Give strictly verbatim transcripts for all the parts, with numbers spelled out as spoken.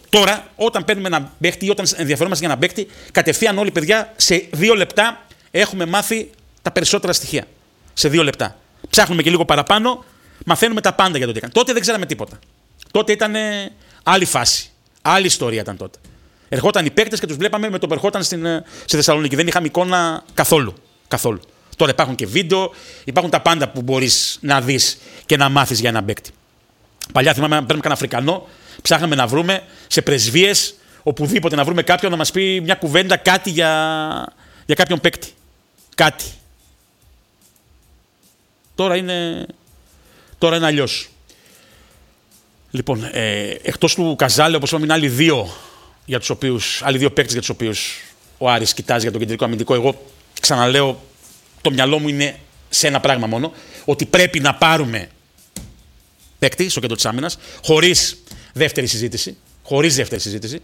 Τώρα, όταν παίρνουμε ένα παίκτη ή όταν ενδιαφερόμαστε για ένα παίκτη, κατευθείαν όλοι παιδιά σε δύο λεπτά έχουμε μάθει τα περισσότερα στοιχεία. Σε δύο λεπτά. Ψάχνουμε και λίγο παραπάνω, μαθαίνουμε τα πάντα για το τι έκανε. Τότε δεν ξέραμε τίποτα. Τότε ήταν άλλη φάση. Άλλη ιστορία ήταν τότε. Ερχόταν οι παίκτες και τους βλέπαμε με το που ερχόταν στην, στη Θεσσαλονίκη. Δεν είχαμε εικόνα καθόλου. καθόλου. Τώρα υπάρχουν και βίντεο, υπάρχουν τα πάντα που μπορείς να δεις και να μάθεις για έναν παίκτη. Παλιά θυμάμαι να παίρνουμε κανένα Αφρικανό, ψάχναμε να βρούμε σε πρεσβείες, οπουδήποτε να βρούμε κάποιον να μας πει μια κουβέντα, κάτι για, για κάποιον παίκτη. Κάτι. Τώρα είναι, τώρα είναι αλλιώς. Λοιπόν, ε, εκτός του Καζάλε, όπως είπαμε, είναι άλλοι δύο, για τους οποίους, άλλοι δύο παίκτες για τους οποίους ο Άρης κοιτάζει για τον κεντρικό αμυντικό. Εγώ ξαναλέω, το μυαλό μου είναι σε ένα πράγμα μόνο, ότι πρέπει να πάρουμε παίκτη στο κέντρο της άμυνας, χωρίς δεύτερη συζήτηση. Χωρίς δεύτερη συζήτηση.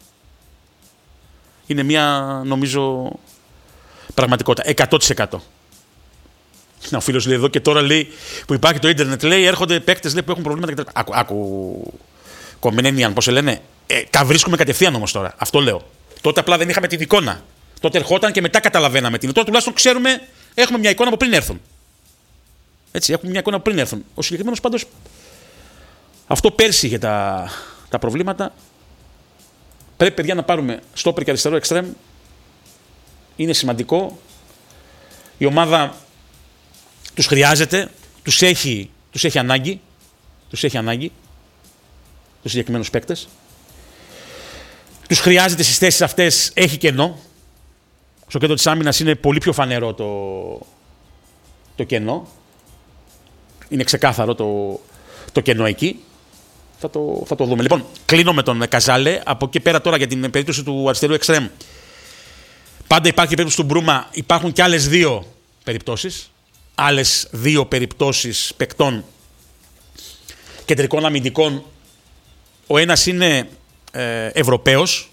Είναι μια, νομίζω, πραγματικότητα. εκατό τοις εκατό. Ο φίλος λέει εδώ και τώρα, λέει, που υπάρχει το ίντερνετ, λέει, έρχονται παίκτες, λέει, που έχουν προβλήματα κτλ. Άκου, άκου κομμένιαν, πώς σε λένε. Ε, τα βρίσκουμε κατευθείαν όμως τώρα. Αυτό λέω. Τότε απλά δεν είχαμε την εικόνα. Τότε ερχόταν και μετά καταλαβαίναμε την. Τώρα τουλάχιστον ξέρουμε, έχουμε μια εικόνα από πριν έρθουν. Έτσι, έχουμε μια εικόνα από πριν έρθουν. Ο συγκεκριμένος πάντως, αυτό πέρσι είχε τα, τα προβλήματα. Πρέπει, παιδιά, να πάρουμε στόπερ και αριστερό εξτρέμ. Είναι σημαντικό. Η ομάδα τους χρειάζεται, τους έχει, τους έχει ανάγκη. Τους έχει ανάγκη. Τους συγκεκριμένους παίκτες. Τους χρειάζεται στις θέσεις αυτές, έχει κενό. Στο κέντρο της άμυνας είναι πολύ πιο φανερό το, το κενό. Είναι ξεκάθαρο το, το κενό εκεί. Θα το, θα το δούμε. Λοιπόν, κλείνω με τον Καζάλε. Από εκεί πέρα τώρα για την περίπτωση του αριστερού εξτρέμ. Πάντα υπάρχει η περίπτωση του Μπρούμα. Υπάρχουν και άλλες δύο περιπτώσεις. Άλλες δύο περιπτώσεις παικτών κεντρικών αμυντικών. Ο ένας είναι ε, Ευρωπαίος.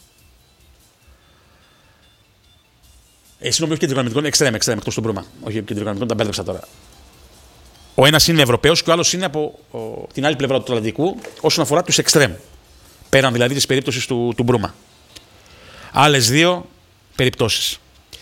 Ε, συγγνώμη, όχι κεντρικών αμυντικών, εξτρέμ, εξτρέμ, εκτός του Μπρούμα. Όχι κεντρικών αμυντικών, τα μπέρδεψα τώρα. Ο ένας είναι Ευρωπαίος και ο άλλος είναι από ο, την άλλη πλευρά του Ατλαντικού όσον αφορά τους εξτρέμ. Πέραν δηλαδή της περίπτωσης του, του Μπρούμα. Άλλες δύο περιπτώσεις.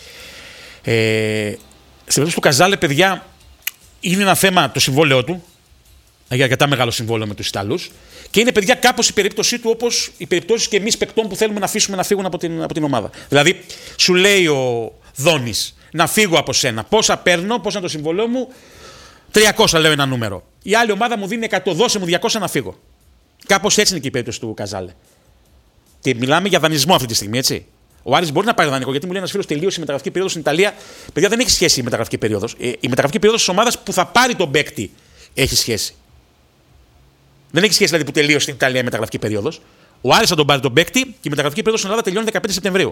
Ε, στην περίπτωση του Καζάλε, παιδιά, είναι ένα θέμα το συμβόλαιό του. Έχει αρκετά μεγάλο συμβόλαιο με τους Ιταλούς. Και είναι, παιδιά, κάπως η περίπτωσή του όπως οι περιπτώσεις και εμείς παικτών που θέλουμε να αφήσουμε να φύγουν από την, από την ομάδα. Δηλαδή, σου λέει ο Δόνης, να φύγω από σένα. Πόσα παίρνω, πόσα είναι το συμβόλαιο μου. τριακόσια λέω ένα νούμερο. Η άλλη ομάδα μου δίνει εκατό, δώσε μου διακόσια να φύγω. Κάπως έτσι είναι και η περίπτωση του Καζάλε. Και μιλάμε για δανεισμό αυτή τη στιγμή, έτσι. Ο Άρης μπορεί να πάρει δανεικό, γιατί μου λέει ένας φίλος, τελείωσε η μεταγραφική περίοδος στην Ιταλία. Παιδιά, δεν έχει σχέση η μεταγραφική περίοδος. Ε, η μεταγραφική περίοδος της ομάδας που θα πάρει τον παίκτη έχει σχέση. Δεν έχει σχέση δηλαδή που τελείωσε στην Ιταλία η μεταγραφική περίοδος. Ο Άρης θα τον πάρει τον παίκτη και η μεταγραφική περίοδος στην Ελλάδα τελειώνει δεκαπέντε Σεπτεμβρίου.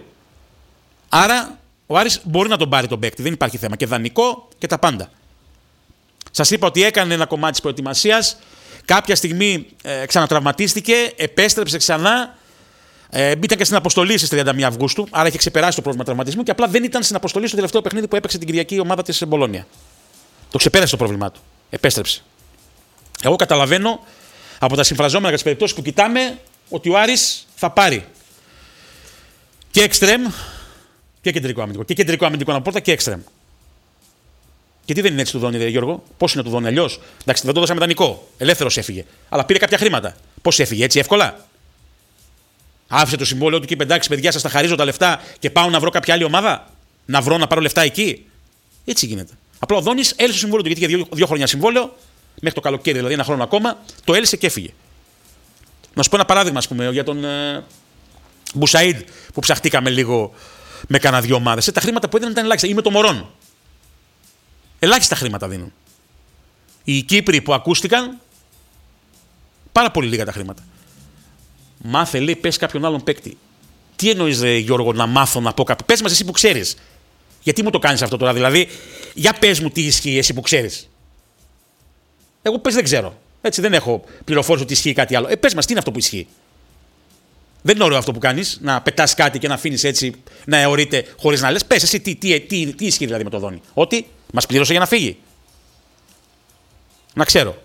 Άρα ο Άρης μπορεί να τον πάρει τον παίκτη, δεν υπάρχει θέμα. Και δανεικό και τα πάντα. Σας είπα ότι έκανε ένα κομμάτι της προετοιμασίας. Κάποια στιγμή ε, ξανατραυματίστηκε, επέστρεψε ξανά. Ε, ήταν και στην αποστολή στις τριάντα μία Αυγούστου, άρα είχε ξεπεράσει το πρόβλημα τραυματισμού και απλά δεν ήταν στην αποστολή στο τελευταίο παιχνίδι που έπαιξε την Κυριακή η ομάδα της Μπολόνια. Το ξεπέρασε το πρόβλημά του. Επέστρεψε. Εγώ καταλαβαίνω από τα συμφραζόμενα για τις περιπτώσεις που κοιτάμε ότι ο Άρης θα πάρει και εξτρέμ και κεντρικό αμυντικό. Και κεντρικό αμυντικό να πόρτα και εξτρέμ. Και τι δεν είναι έτσι του Δόνη, Γιώργο? Πώς είναι του Δόνη αλλιώς? Εντάξει, δεν το δώσαμε δανεικό. Ελεύθερος έφυγε. Αλλά πήρε κάποια χρήματα. Πώς έφυγε, έτσι εύκολα? Άφησε το συμβόλαιο του και είπε, εντάξει, παιδιά, σας τα χαρίζω τα λεφτά και πάω να βρω κάποια άλλη ομάδα. Να βρω να πάρω λεφτά εκεί. Έτσι γίνεται. Απλά ο Δόνης έλυσε το συμβόλαιο του, γιατί είχε δύο, δύο χρόνια συμβόλαιο, μέχρι το καλοκαίρι, δηλαδή ένα χρόνο ακόμα, το έλυσε και έφυγε. Να σου πω ένα παράδειγμα, ας πούμε, για τον ε, Μπουσαΐντ που ψαχτήκαμε λίγο με κανένα δύο ομάδες. Ε, τα χρήματα που έδιναν ήταν ελάχιστα. Ή με το Μωρόν. Ελάχιστα χρήματα δίνουν. Οι Κύπροι που ακούστηκαν, πάρα πολύ λίγα τα χρήματα. Μάθε, λέει, πες κάποιον άλλον παίκτη. Τι εννοείς, ρε, Γιώργο, να μάθω να πω κάποιον? Πες μας εσύ που ξέρεις. Γιατί μου το κάνεις αυτό τώρα, δηλαδή? Για πες μου τι ισχύει εσύ που ξέρεις. Εγώ πες δεν ξέρω. Έτσι, δεν έχω πληροφόρηση ότι ισχύει κάτι άλλο. Ε, πες μας τι είναι αυτό που ισχύει. Δεν είναι ωραίο αυτό που κάνεις, να πετάς κάτι και να αφήνεις έτσι να αιωρείται χωρίς να λες. Πες εσύ τι, τι, τι, τι ισχύει δηλαδή με το Δόνη. Ότι μας πλήρωσε για να φύγει. Να ξέρω.